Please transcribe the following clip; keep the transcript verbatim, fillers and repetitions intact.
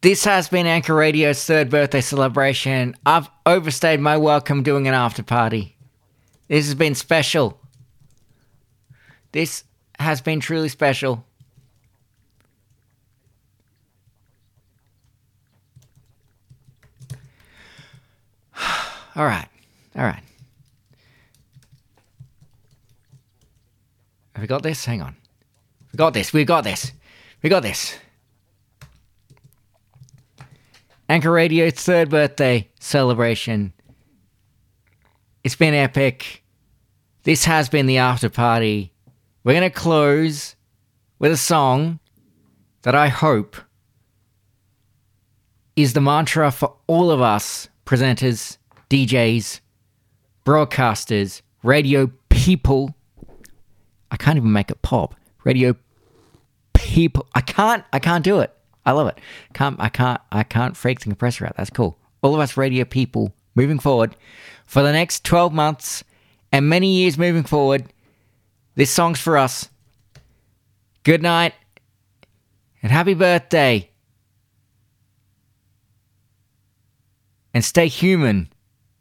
This has been Anchor Radio's third birthday celebration. I've overstayed my welcome doing an after party. This has been special. This has been truly special. All right. All right. Have we got this? Hang on. We got this. We got this. We got this. Anchor Radio's third birthday celebration. It's been epic. This has been the after party. We're going to close with a song that I hope is the mantra for all of us presenters, D Js, broadcasters, radio people. I can't even make it pop. Radio people. I can't, I can't do it. I love it. Can't, I can't, I can't freak the compressor out. That's cool. All of us radio people moving forward for the next twelve months and many years moving forward. This song's for us. Good night and happy birthday. And stay human.